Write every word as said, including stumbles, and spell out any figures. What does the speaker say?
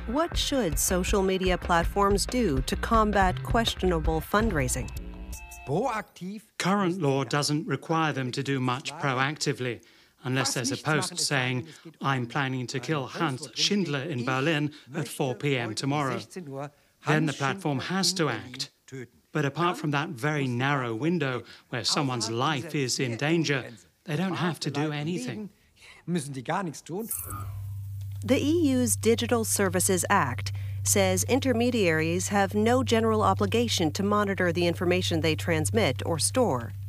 What should social media platforms do to combat questionable fundraising? Current law doesn't require them to do much proactively, unless there's a post saying, "I'm planning to kill Hans Schindler in Berlin at four p m tomorrow." Then the platform has to act. But apart from that very narrow window where someone's life is in danger, they don't have to do anything. The E U's Digital Services Act says intermediaries have no general obligation to monitor the information they transmit or store.